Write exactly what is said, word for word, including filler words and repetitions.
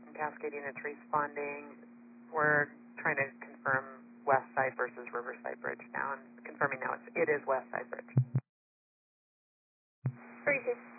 and cascading, it's responding. We're trying to confirm West Side versus Riverside Bridge now, and confirming now it's, it is West Side Bridge. thirty-two.